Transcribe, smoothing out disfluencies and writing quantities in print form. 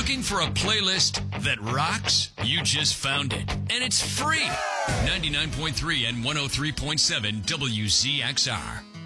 Looking for a playlist that rocks? You just found it. And it's free. 99.3 and 103.7 WZXR.